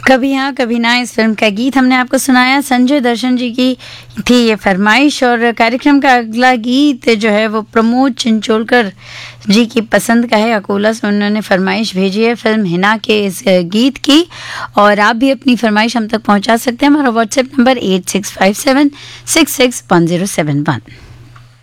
कभी हाँ कभी ना इस फिल्म का गीत हमने आपको सुनाया। संजय दर्शन जी की थी ये फरमाइश। और कार्यक्रम का अगला गीत जो है वो प्रमोद चिंचोलकर जी की पसंद का है। अकोला से उन्होंने फरमाइश भेजी है फिल्म हिना के इस गीत की। और आप भी अपनी फरमाइश हम तक पहुंचा सकते हैं। हमारा व्हाट्सएप नंबर 8657661071।